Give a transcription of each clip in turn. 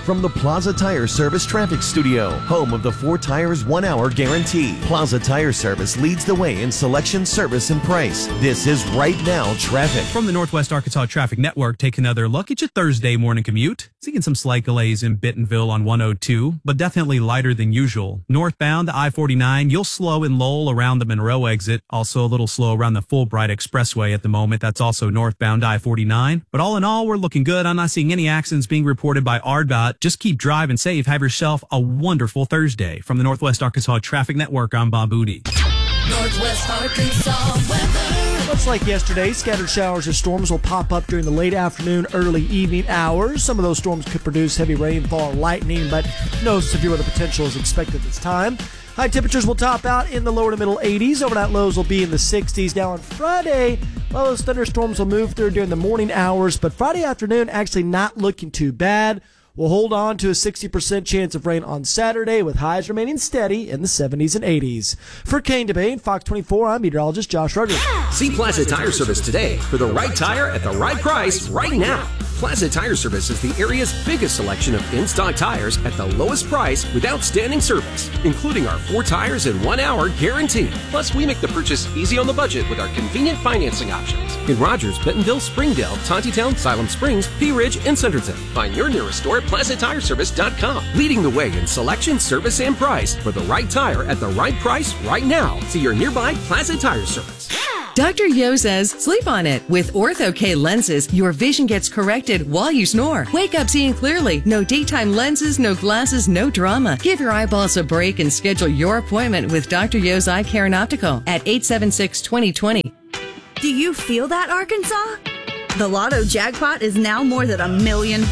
from the Plaza Tire Service Traffic Studio, home of the 4 tires 1 hour guarantee. Plaza Tire Service leads the way in selection, service, and price. This is Right Now Traffic. From the Northwest Arkansas Traffic Network, take another look at your Thursday morning commute. Seeing some slight delays in Bentonville on 102, but definitely lighter than usual. Northbound I-49, you'll slow in Lowell around the Monroe exit. Also a little slow around the Fulbright Expressway at the moment. That's also northbound I-49. But all in all, we're looking good. I'm not seeing any accidents being reported by RDOT. Just keep driving safe. Have yourself a wonderful Thursday. From the Northwest Arkansas Traffic Network, I'm Bob Booty. Northwest Arkansas weather. Much like yesterday, scattered showers or storms will pop up during the late afternoon, early evening hours. Some of those storms could produce heavy rainfall or lightning, but no severe weather potential is expected this time. High temperatures will top out in the lower to middle 80s. Overnight lows will be in the 60s. Now on Friday, well, those thunderstorms will move through during the morning hours, but Friday afternoon actually not looking too bad. We'll hold on to a 60% chance of rain on Saturday, with highs remaining steady in the 70s and 80s. For Kane Debate, Fox 24, I'm meteorologist Josh Ruggers. See Plaza Tire Service today for the right tire at the right price right now. Plaza Tire Service is the area's biggest selection of in-stock tires at the lowest price with outstanding service, including our 4 tires in 1 hour guarantee. Plus, we make the purchase easy on the budget with our convenient financing options. In Rogers, Bentonville, Springdale, Tontitown, Siloam Springs, Pea Ridge, and Sunderton. Find your nearest store at PlazaTireService.com. Leading the way in selection, service, and price for the right tire at the right price right now. See your nearby Plaza Tire Service. Dr. Yo says, sleep on it. With Ortho-K lenses, your vision gets corrected while you snore. Wake up seeing clearly. No daytime lenses, no glasses, no drama. Give your eyeballs a break and schedule your appointment with Dr. Yo's Eye Care and Optical at 876-2020. Do you feel that, Arkansas? The Lotto jackpot is now more than $1 million.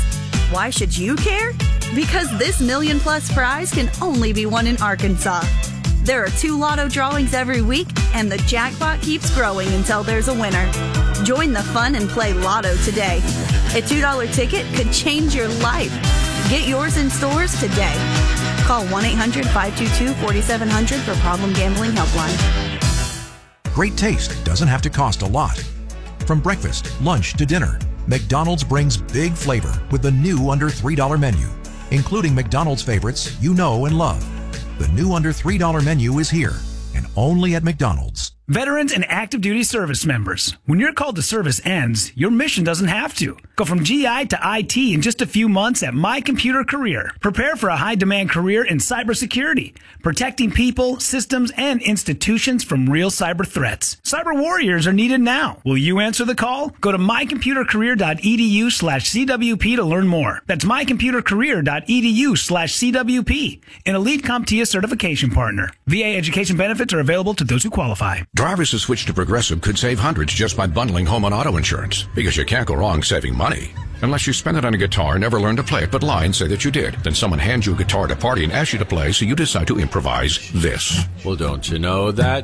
Why should you care? Because this $1 million+ prize can only be won in Arkansas. There are 2 Lotto drawings every week, and the jackpot keeps growing until there's a winner. Join the fun and play Lotto today. A $2 ticket could change your life. Get yours in stores today. Call 1-800-522-4700 for Problem Gambling Helpline. Great taste doesn't have to cost a lot. From breakfast, lunch to dinner, McDonald's brings big flavor with the new under $3 menu, including McDonald's favorites you know and love. The new under $3 menu is here, and only at McDonald's. Veterans and active duty service members, when your call to service ends, your mission doesn't have to. Go from GI to IT in just a few months at My Computer Career. Prepare for a high-demand career in cybersecurity, protecting people, systems, and institutions from real cyber threats. Cyber warriors are needed now. Will you answer the call? Go to mycomputercareer.edu/CWP to learn more. That's mycomputercareer.edu/CWP, an elite CompTIA certification partner. VA education benefits are available to those who qualify. Drivers who switch to Progressive could save hundreds just by bundling home and auto insurance, because you can't go wrong saving money. Unless you spend it on a guitar, never learn to play it, but lie and say that you did. Then someone hands you a guitar at a party and asks you to play, so you decide to improvise this. Well, don't you know that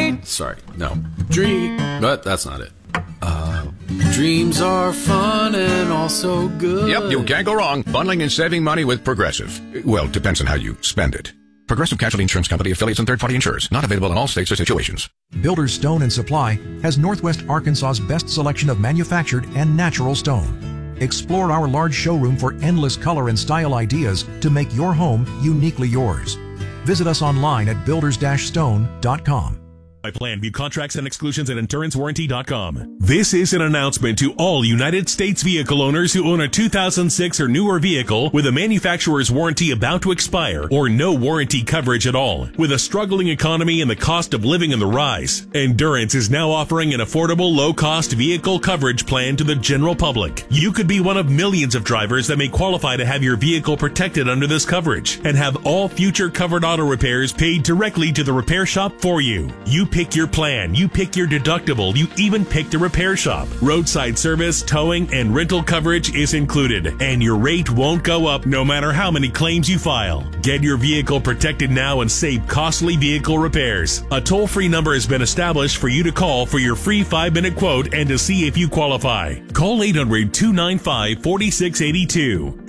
but that's not it. Dreams are fun and also good. Yep, you can't go wrong bundling and saving money with Progressive. Well, depends on how you spend it. Progressive Casualty Insurance Company, affiliates, and third-party insurers. Not available in all states or situations. Builders Stone and Supply has Northwest Arkansas's best selection of manufactured and natural stone. Explore our large showroom for endless color and style ideas to make your home uniquely yours. Visit us online at builders-stone.com. By plan, view contracts and exclusions at endurancewarranty.com. This is an announcement to all United States vehicle owners who own a 2006 or newer vehicle with a manufacturer's warranty about to expire or no warranty coverage at all. With a struggling economy and the cost of living on the rise, Endurance is now offering an affordable, low-cost vehicle coverage plan to the general public. You could be one of millions of drivers that may qualify to have your vehicle protected under this coverage and have all future covered auto repairs paid directly to the repair shop for you. You pick your plan, you pick your deductible, you even pick the repair shop. Roadside service, towing, and rental coverage is included, and your rate won't go up no matter how many claims you file. Get your vehicle protected now and save costly vehicle repairs. A toll-free number has been established for you to call for your free 5-minute quote and to see if you qualify. Call 800-295-4682.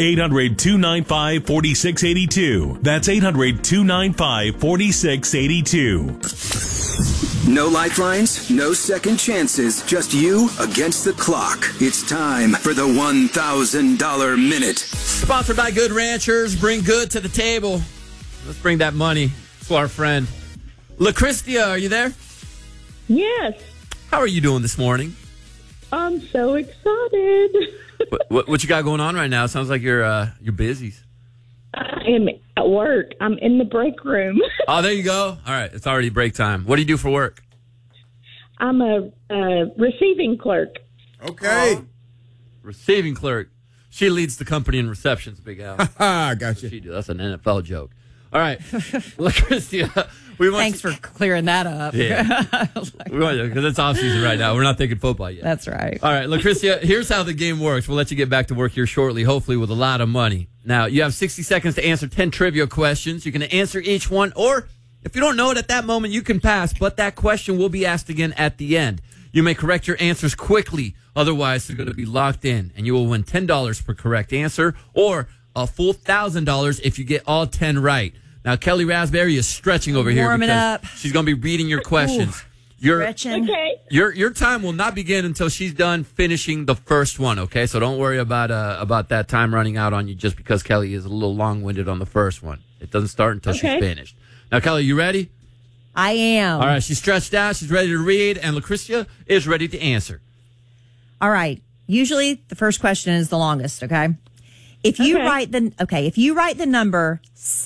800-295-4682. That's 800-295-4682. No lifelines, no second chances, just you against the clock. It's time for the $1,000 minute. Sponsored by Good Ranchers. Bring good to the table. Let's bring that money to our friend. LaChristia, are you there? Yes. How are you doing this morning? I'm so excited. What you got going on right now? It sounds like you're busy. I am at work. I'm in the break room. Oh, there you go. All right. It's already break time. What do you do for work? I'm a receiving clerk. Okay. Receiving clerk. She leads the company in receptions, Big Al. Gotcha. She do. That's an NFL joke. All right. LaChristia, we want Thanks for clearing that up. Yeah. Because it's off season right now. We're not thinking football yet. That's right. All right, LaChristia, here's how the game works. We'll let you get back to work here shortly, hopefully with a lot of money. Now, you have 60 seconds to answer 10 trivia questions. You can answer each one, or if you don't know it at that moment, you can pass, but that question will be asked again at the end. You may correct your answers quickly. Otherwise, they're going to be locked in, and you will win $10 per correct answer, or a full $1,000 if you get all 10 right. Now, Kelly Raspberry is stretching over here. Warming up. She's going to be reading your questions. Stretching. Okay. Your time will not begin until she's done finishing the first one, okay? So don't worry about that time running out on you just because Kelly is a little long-winded on the first one. It doesn't start until she's finished. Now, Kelly, you ready? I am. All right, she's stretched out. She's ready to read, and LaChristia is ready to answer. All right. Usually the first question is the longest, okay? If you write the number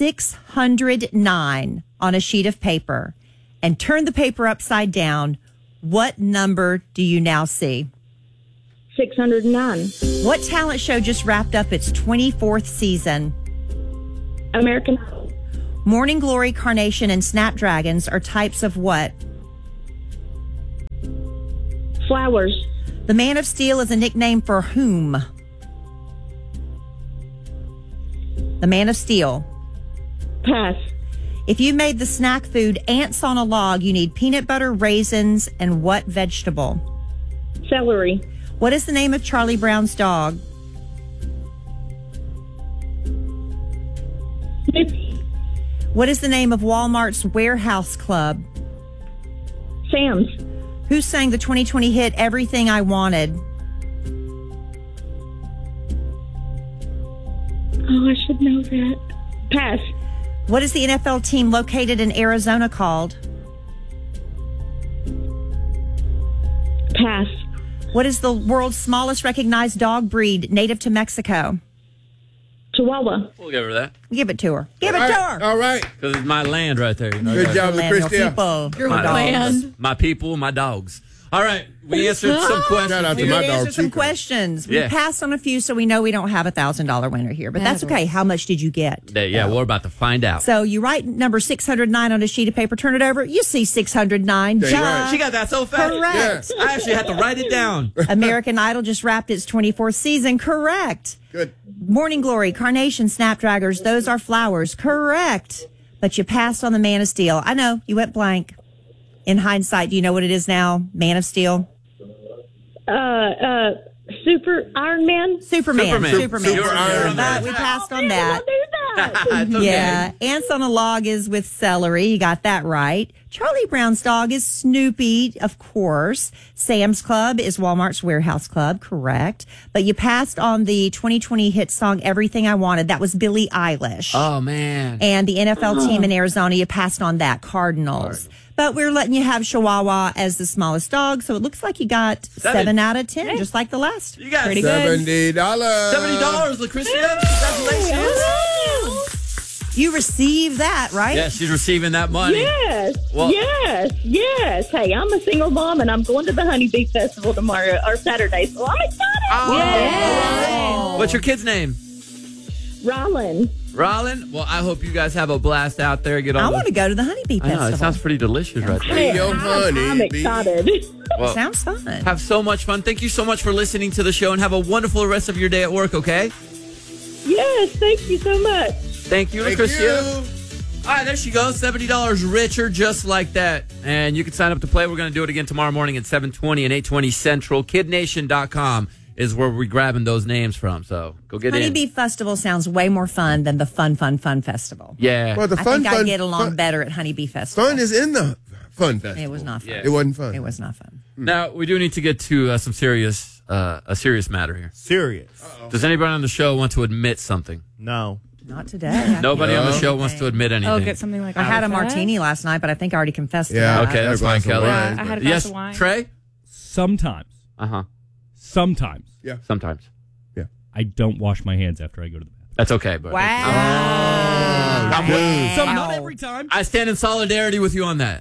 609 on a sheet of paper and turn the paper upside down, what number do you now see? 609. What talent show just wrapped up its 24th season? American Idol. Morning Glory, Carnation, and Snapdragons are types of what? Flowers. The Man of Steel is a nickname for whom? The Man of Steel. Pass. If you made the snack food ants on a log, you need peanut butter, raisins, and what vegetable? Celery. What is the name of Charlie Brown's dog? What is the name of Walmart's warehouse club? Sam's. Who sang the 2020 hit Everything I Wanted? Oh, I should know that. Pass. What is the NFL team located in Arizona called? Pass. What is the world's smallest recognized dog breed native to Mexico? Chihuahua. We'll give her that. Give it to her. Give it to her. All right. Because it's my land right there. You know, Good job, LaChristia. My people, my dogs. All right. We answered some questions. Shout out to We my did dog, answer some Chico. questions. We Yeah. passed on a few, so we know we don't have a $1,000 winner here. But that's okay. How much did you get? Yeah, we're about to find out. So you write number 609 on a sheet of paper, turn it over, you see 609. There you Ja. She got that so fast. Correct. I actually had to write it down. American Idol just wrapped its 24th season. Correct. Good. Morning Glory, Carnation, Snapdragons, those are flowers. Correct. But you passed on the Man of Steel. I know, you went blank. In hindsight, do you know what it is now? Man of Steel? Super Iron Man. Superman. You're Iron Man. But we passed on that. It's okay. Yeah. Ants on a log is with celery. You got that right. Charlie Brown's dog is Snoopy, of course. Sam's Club is Walmart's Warehouse Club. Correct. But you passed on the 2020 hit song Everything I Wanted. That was Billie Eilish. Oh, man. And the NFL team in Arizona, you passed on that. Cardinals. But we're letting you have Chihuahua as the smallest dog. So it looks like you got 7 out of 10, just like the last. You got pretty good. $70. $70, LaChristia. Congratulations. You received that, right? Yeah, she's receiving that money. Yes. Well- Yes. Hey, I'm a single mom, and I'm going to the Honeybee Festival tomorrow or Saturday, so I'm excited. What's your kid's name? Rollin. Rollin? Well, I hope you guys have a blast out there. Get all I want to go to the Honeybee I Festival. know, it sounds pretty delicious right there. Hey, yo, I'm honey. excited. Well, Sounds fun. have so much fun. Thank you so much for listening to the show, and have a wonderful rest of your day at work, okay? Yes, thank you so much. Thank you, LaChristia. All right, there she goes. $70 richer, just like that. And you can sign up to play. We're going to do it again tomorrow morning at 7:20 and 8:20 Central. KidNation.com is where we're grabbing those names from. So go get Honeybee in. Festival sounds way more fun than the Fun Festival. Yeah. Well, the I fun, think fun, I'd get along fun, better at Honeybee Festival. fun is in the fun festival. It was not fun. Yeah. It wasn't fun. It was not fun. Now, we do need to get to some serious, a serious matter here. Serious. Does anybody on the show want to admit something? No. Not today. Nobody on the show wants to admit anything. Oh, get something like I had a that. martini last night, but I think I already confessed to Yeah. that. Okay, that's fine, Kelly. Yeah, I had a glass Yes, of wine. Trey? Sometimes. Uh-huh. Sometimes. Yeah. Sometimes. I don't wash my hands after I go to the bathroom. That's okay, but Not every time. I stand in solidarity with you on that.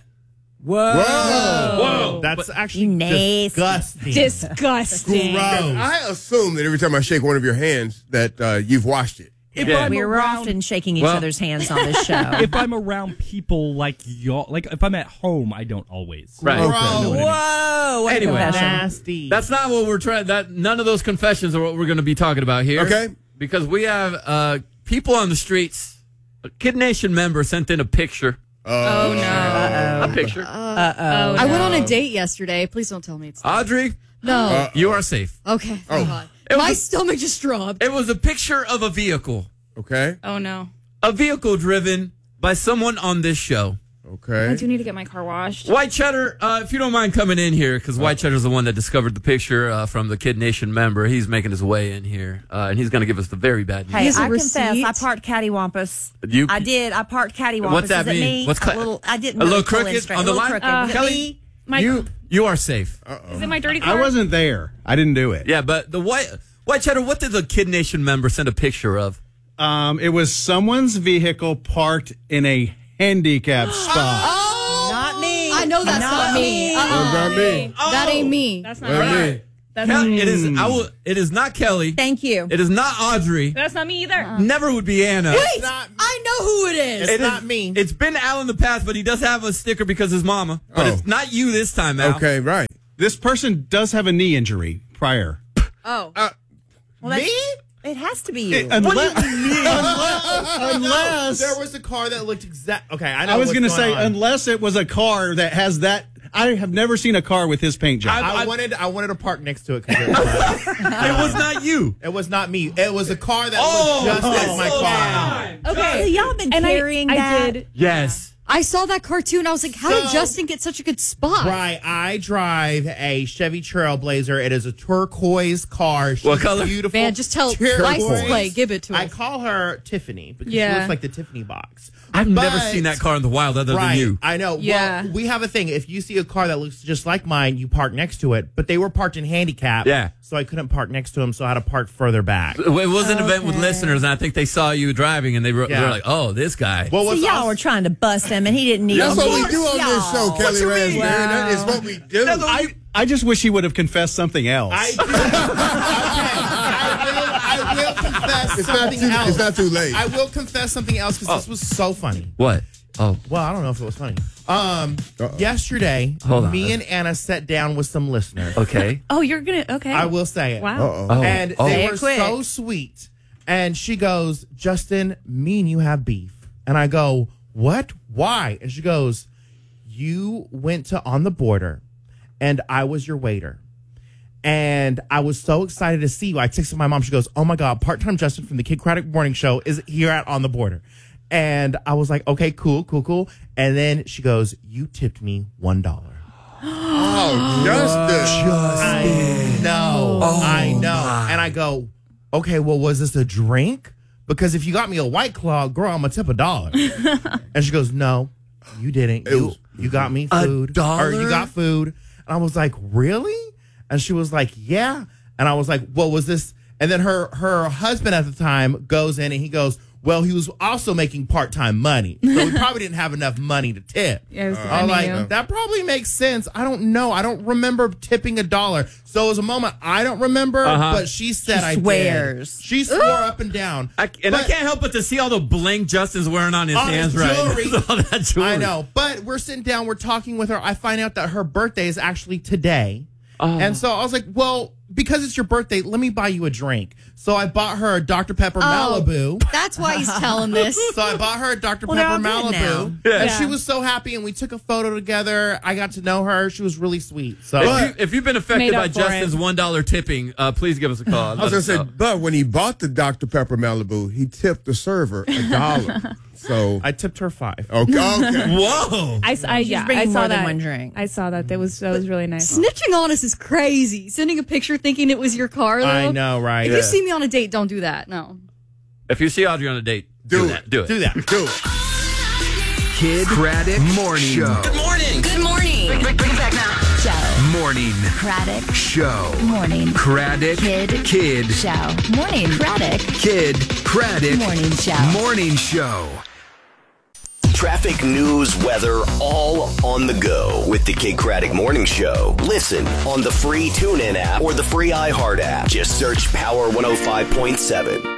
Whoa. That's actually nasty. disgusting. Disgusting. Gross. I assume that every time I shake one of your hands that you've washed it. If Yeah. I'm We were around, often shaking each Well- other's hands on this show. if I'm around people like y'all, like if I'm at home, I don't always. Right. Okay. Whoa! What a Anyway. confession. Nasty. That's not what we're trying. That none of those confessions are what we're going to be talking about here. Okay. Because we have people on the streets. A Kid Nation member sent in a picture. Oh, no. A picture. I went on a date yesterday. Please don't tell me it's Audrey, no. you are safe. Okay. Oh. God. It was My a- stomach just dropped. It was a picture of a vehicle. Okay. Oh no. A vehicle driven by someone on this show. I Okay. do need to get my car washed. White Cheddar, if you don't mind coming in here, because White Cheddar's the one that discovered the picture from the Kid Nation member. He's making his way in here, and he's going to give us the very bad news. Hey, He has a I confess, receipt? I parked cattywampus. You- I did. I parked cattywampus. What's that Is it mean? me? What's a little? I didn't. a really little pull in crooked straight. on the A little line? crooked. Was it Kelly? me? My, You are safe. is it my dirty car? I wasn't there. I didn't do it. Yeah, but the White Cheddar, what did the Kid Nation member send a picture of? It was someone's vehicle parked in a handicap spot. Oh, Not me. I know that's not me. That's not me. That ain't me. That's That's me. That's Kel- not me. It is not Kelly. Thank you. It is not Audrey. That's not me either. Never would be Anna. Wait, I know who it is. It's not me. It's been Al in the past, but he does have a sticker because his mama. But Oh. it's not you this time, Al. Okay, right. This person does have a knee injury prior. Oh. Me? It has to be you. Unless there was a car that looked exact. Okay, I know. I was going going to to say, unless it was a car that has that. I have never seen a car with his paint job. I wanted to park next to it because it was not you. It was not me. It was a car that looked just like my car. Okay. So y'all been And carrying I that? did. Yes. I saw that cartoon. I was like, how did So- Justin get such a good spot? Right, I drive a Chevy Trailblazer. It is a turquoise car. She's What color? Beautiful. Man, just tell turquoise. license plate. Give it to I us. call her Tiffany because she Yeah. looks like the Tiffany box. I've never But- seen that car in the wild other right, than you. I know. Yeah. Well, we have a thing. If you see a car that looks just like mine, you park next to it. But they were parked in handicap. Yeah. So I couldn't park next to them, so I had to park further back. It was an event with listeners, and I think they saw you driving, and they were Yeah. like, "Oh, this guy." Well, So what's y'all were trying to bust him, and he didn't need. That's to. what we do on this show, Y'all. Kelly you mean? Raspberry. That is what we do. I just wish he would have confessed something else. I will confess It's not something too- else. it's not too late. I will confess something else because this was so funny. What? Oh, Well, I don't know if it was funny. Yesterday, Hold on. me and Anna sat down with some listeners. okay. Oh, you're going to. Okay. I will say it. Wow. Oh, And oh. they Say were it quick. so sweet. And she goes, Justin, me and you have beef. And I go, what? Why? And she goes, you went to On the Border, and I was your waiter. And I was so excited to see you. I texted my mom. She goes, oh, my God, part-time Justin from the Kid Craddock Morning Show is here at On the Border. And I was like, okay, cool. And then she goes, you tipped me $1. Oh, Justin. I know. I know. And I go, okay, well, was this a drink? Because if you got me a White Claw, girl, I'm going to tip $1. And she goes, no, you didn't. You got me food. $1? Or you got food. And I was like, really? And she was like, yeah. And I was like, what was this? And then her husband at the time goes in and he goes, well, he was also making part-time money. So he probably didn't have enough money to tip. Yeah, it was I was depending, yeah. like, that probably makes sense. I don't know. I don't remember tipping $1. So it was a moment I don't remember, but she said I swears. did. She swore up and down. I can't help but to see all the bling Justin's wearing on his On his hands right jewelry. now. All that jewelry. I know. But we're sitting down, we're talking with her. I find out that her birthday is actually today. And so I was like, well, because it's your birthday, let me buy you a drink. So I bought her a Dr. Pepper Malibu. That's why he's telling this. So I bought her a Dr. Well, they're Pepper all good Malibu. now. And Yeah. she was so happy, and we took a photo together. I got to know her. She was really sweet. So If you've been affected Made up by for Justin's $1 tipping, please give us a call. I was going to say, but when he bought the Dr. Pepper Malibu, he tipped the server $1. So I tipped her 5. Okay. Whoa. I bringing saw more that. than one drink. I saw that. That was really nice. Snitching on us is crazy. Sending a picture thinking it was your car, though. I know, right? If you see me on a date, don't do that. No. If you see Audrey on a date, do that. Do it. Do that. Do it. Kid Craddock Morning Show. Good morning. Good morning. Bring it back now. Show. Morning. Craddock. Show. Morning. Craddock. Kid. Show. Morning. Craddock. Kid Craddock. Morning Show. Morning Show. Traffic, news, weather, all on the go with the Kid Craddock Morning Show. Listen on the free TuneIn app or the free iHeart app. Just search Power 105.7.